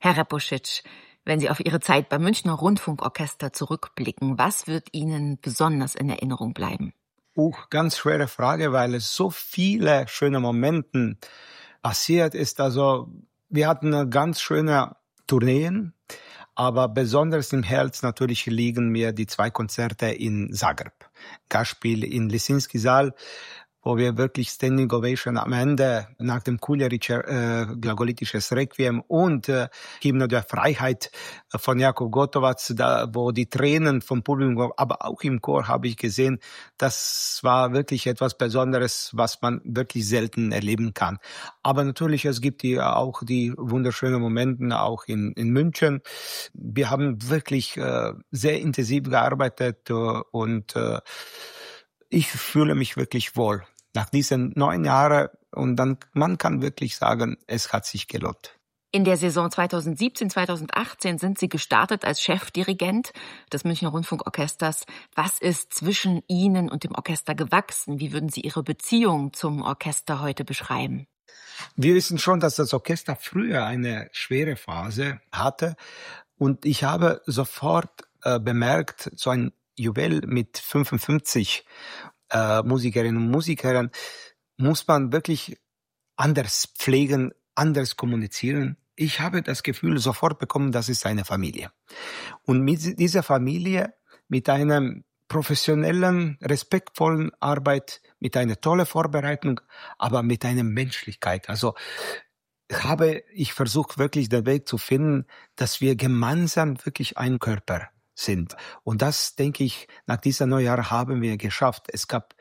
Herr Repuschitsch, wenn Sie auf Ihre Zeit beim Münchner Rundfunkorchester zurückblicken, was wird Ihnen besonders in Erinnerung bleiben? Ganz schwere Frage, weil es so viele schöne Momente passiert ist. Also wir hatten ganz schöne Tourneen, aber besonders im Herz natürlich liegen mir die 2 Konzerte in Zagreb. Gastspiel in Lisinski-Saal, wo wir wirklich Standing Ovation am Ende nach dem glagolitisches Requiem und Hymne der Freiheit von Jakob Gotovac, da wo die Tränen vom Publikum, aber auch im Chor habe ich gesehen, das war wirklich etwas Besonderes, was man wirklich selten erleben kann. Aber natürlich, es gibt auch die wunderschönen Momente, auch in München. Wir haben wirklich sehr intensiv gearbeitet und ich fühle mich wirklich wohl nach diesen 9 Jahren und dann man kann wirklich sagen, es hat sich gelohnt. In der Saison 2017/2018 sind Sie gestartet als Chefdirigent des Münchner Rundfunkorchesters. Was ist zwischen Ihnen und dem Orchester gewachsen? Wie würden Sie Ihre Beziehung zum Orchester heute beschreiben? Wir wissen schon, dass das Orchester früher eine schwere Phase hatte und ich habe sofort bemerkt, so ein Juwel mit 55 Musikerinnen und Musikern muss man wirklich anders pflegen, anders kommunizieren. Ich habe das Gefühl sofort bekommen, das ist eine Familie. Und mit dieser Familie, mit einem professionellen, respektvollen Arbeit, mit einer tollen Vorbereitung, aber mit einer Menschlichkeit. Also habe ich versucht, wirklich den Weg zu finden, dass wir gemeinsam wirklich ein Körper sind. Und das, denke ich, nach dieser Neujahr haben wir geschafft. Es gab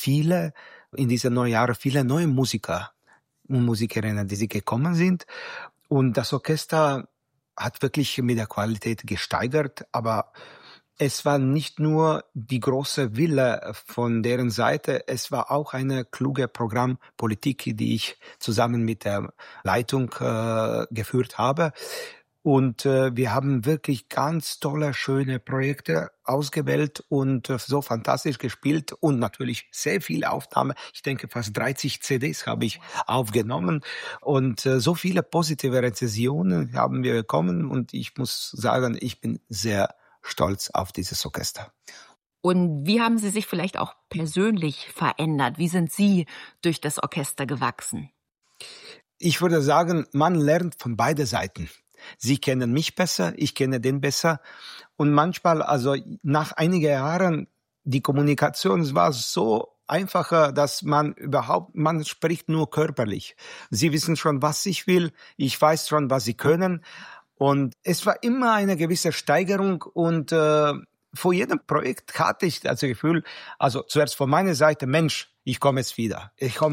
in diesen Neujahren viele neue Musiker und Musikerinnen, die gekommen sind. Und das Orchester hat wirklich mit der Qualität gesteigert, aber es war nicht nur die große Wille von deren Seite, es war auch eine kluge Programmpolitik, die ich zusammen mit der Leitung geführt habe. Und wir haben wirklich ganz tolle, schöne Projekte ausgewählt und so fantastisch gespielt und natürlich sehr viele Aufnahmen. Ich denke, fast 30 CDs habe ich aufgenommen und so viele positive Rezensionen haben wir bekommen und ich muss sagen, ich bin sehr stolz auf dieses Orchester. Und wie haben Sie sich vielleicht auch persönlich verändert? Wie sind Sie durch das Orchester gewachsen? Ich würde sagen, man lernt von beiden Seiten. Sie kennen mich besser, ich kenne den besser. Und manchmal, also nach einigen Jahren, die Kommunikation war so einfacher, dass man spricht nur körperlich. Sie wissen schon, was ich will, ich weiß schon, was sie können. Und es war immer eine gewisse Steigerung und vor jedem Projekt hatte ich das Gefühl, also zuerst von meiner Seite, Mensch, ich komme es wieder,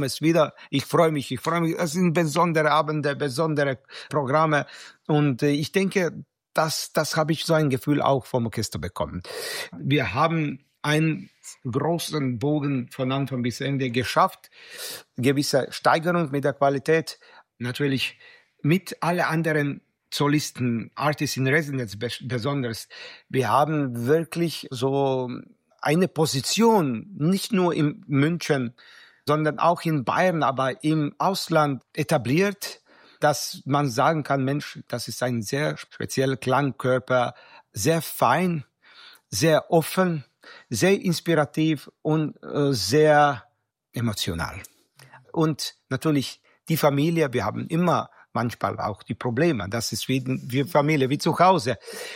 ich freue mich. Es sind besondere Abende, besondere Programme und ich denke, das habe ich so ein Gefühl auch vom Orchester bekommen. Wir haben einen großen Bogen von Anfang bis Ende geschafft, gewisse Steigerung mit der Qualität, natürlich mit alle anderen Solisten, Artists in Residence besonders. Wir haben wirklich so eine Position, nicht nur in München, sondern auch in Bayern, aber im Ausland etabliert, dass man sagen kann, Mensch, das ist ein sehr spezieller Klangkörper, sehr fein, sehr offen, sehr inspirativ und sehr emotional. Und natürlich die Familie, wir haben immer manchmal auch die Probleme. Das ist wie Familie, wie zu Hause.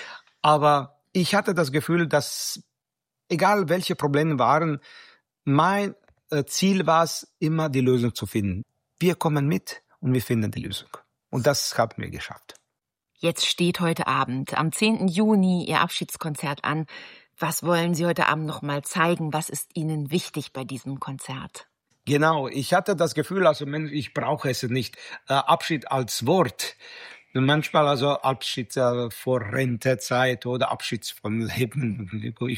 Aber ich hatte das Gefühl, dass egal welche Probleme waren, mein Ziel war es, immer die Lösung zu finden. Wir kommen mit und wir finden die Lösung. Und das haben wir geschafft. Jetzt steht heute Abend, am 10. Juni, Ihr Abschiedskonzert an. Was wollen Sie heute Abend noch mal zeigen? Was ist Ihnen wichtig bei diesem Konzert? Genau, ich hatte das Gefühl, also ich brauche es nicht. Abschied als Wort. Manchmal also Abschied vor Rentezeit oder Abschied vom Leben.